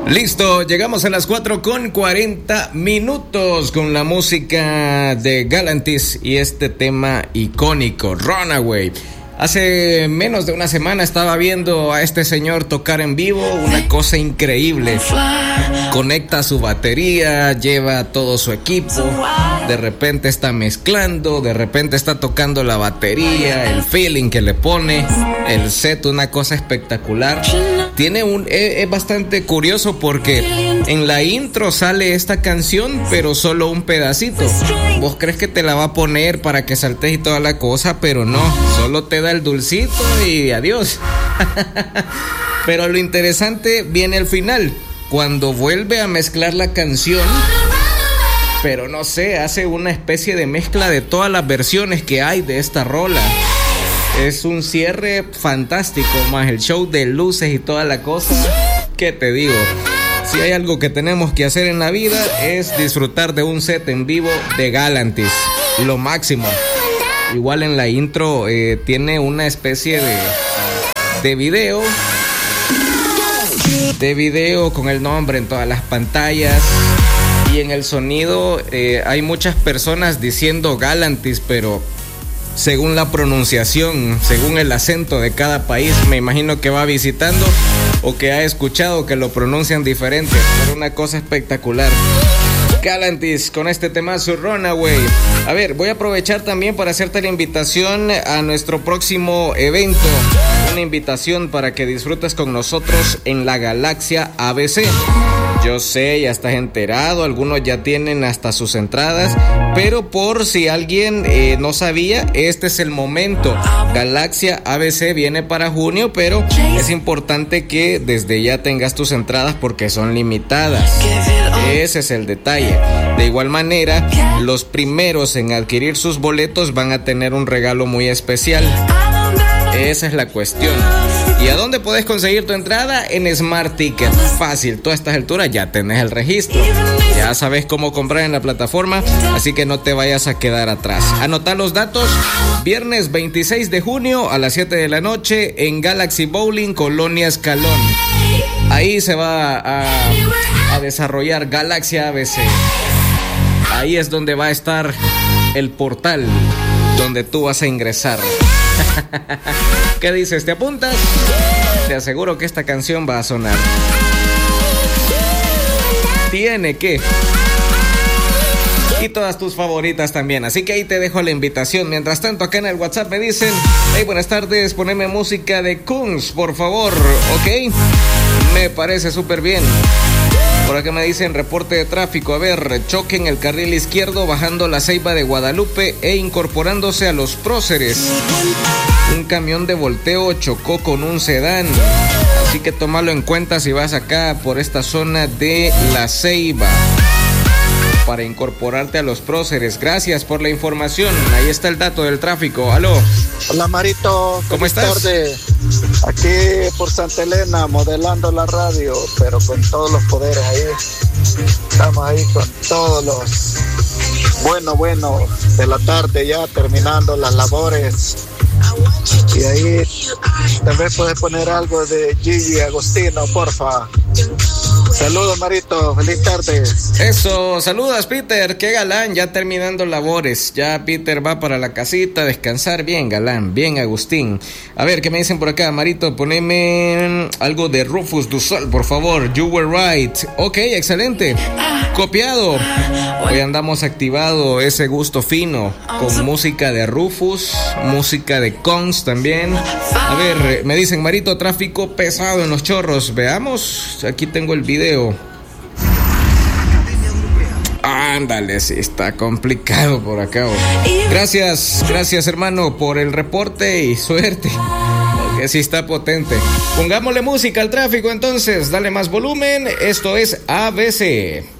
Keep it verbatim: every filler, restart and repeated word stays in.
Listo, llegamos a las cuatro con cuarenta minutos con la música de Galantis y este tema icónico, Runaway. Hace menos de una semana estaba viendo a este señor tocar en vivo, una cosa increíble. Conecta su batería, lleva todo su equipo, de repente está mezclando, de repente está tocando la batería, el feeling que le pone, el set, una cosa espectacular. Tiene un, es, es bastante curioso porque en la intro sale esta canción, pero solo un pedacito. Vos crees que te la va a poner para que saltes y toda la cosa, pero no, solo te da el dulcito y adiós. Pero lo interesante viene al final, cuando vuelve a mezclar la canción, pero no sé, hace una especie de mezcla de todas las versiones que hay de esta rola. Es un cierre fantástico, más el show de luces y toda la cosa. ¿Qué te digo? Si hay algo que tenemos que hacer en la vida es disfrutar de un set en vivo de Galantis, lo máximo. Igual en la intro eh, tiene una especie de, de video, de video con el nombre en todas las pantallas. Y en el sonido eh, hay muchas personas diciendo Galantis, pero según la pronunciación, según el acento de cada país, me imagino que va visitando o que ha escuchado que lo pronuncian diferente. Pero una cosa espectacular. Galantis con este temazo Runaway. A ver, voy a aprovechar también para hacerte la invitación a nuestro próximo evento. Una invitación para que disfrutes con nosotros en la Galaxia A B C. Yo sé, ya estás enterado, algunos ya tienen hasta sus entradas, pero por si alguien eh, no sabía, este es el momento. Galaxia A B C viene para junio, pero es importante que desde ya tengas tus entradas porque son limitadas. Ese es el detalle. De igual manera, los primeros en adquirir sus boletos van a tener un regalo muy especial. Esa es la cuestión. ¿Y a dónde puedes conseguir tu entrada? En Smart Ticket. Fácil, tú a estas alturas ya tenés el registro. Ya sabes cómo comprar en la plataforma, así que no te vayas a quedar atrás. Anota los datos. Viernes veintiséis de junio a las siete de la noche en Galaxy Bowling, Colonia Escalón. Ahí se va a, a desarrollar Galaxia A B C. Ahí es donde va a estar el portal donde tú vas a ingresar. ¿Qué dices? ¿Te apuntas? Te aseguro que esta canción va a sonar. Tiene que. Y todas tus favoritas también. Así que ahí te dejo la invitación. Mientras tanto, acá en el WhatsApp me dicen: hey, buenas tardes, poneme música de Kungs, por favor. Ok, me parece súper bien. Por acá me dicen reporte de tráfico. A ver, choque en el carril izquierdo bajando la Ceiba de Guadalupe e incorporándose a los próceres. Un camión de volteo chocó con un sedán. Así que tómalo en cuenta si vas acá por esta zona de la Ceiba para incorporarte a los próceres. Gracias por la información. Ahí está el dato del tráfico. Aló. Hola Marito, ¿cómo estás? Tarde. Aquí por Santa Elena modelando la radio, pero con todos los poderes ahí. Estamos ahí con todos los bueno, bueno de la tarde ya terminando las labores. Y ahí tal vez puedes poner algo de Gigi Agostino, porfa. Saludos Marito, feliz tarde. Eso, saludos Peter, qué galán, ya terminando labores. Ya Peter va para la casita a descansar. Bien galán, bien Agustín. A ver, ¿qué me dicen por acá? Marito, poneme algo de Rufus Du Sol, por favor. You Were Right. Ok, excelente. Copiado. Hoy andamos activado ese gusto fino con música de Rufus, música de Kungs también. A ver, me dicen Marito, tráfico pesado en Los Chorros. Veamos, aquí tengo el video. Ándale, sí, está complicado por acá. Gracias, gracias hermano por el reporte y suerte. Porque sí está potente. Pongámosle música al tráfico entonces, dale más volumen. Esto es A B C.